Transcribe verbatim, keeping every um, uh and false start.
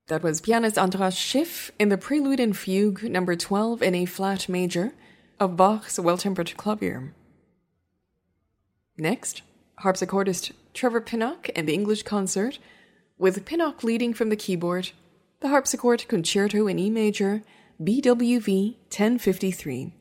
That was pianist Andras Schiff in the Prelude and Fugue number twelve in A-flat major of Bach's Well-Tempered Clavier. Next, harpsichordist Trevor Pinnock and the English Concert, with Pinnock leading from the keyboard, the Harpsichord Concerto in E major, B W V ten fifty-three.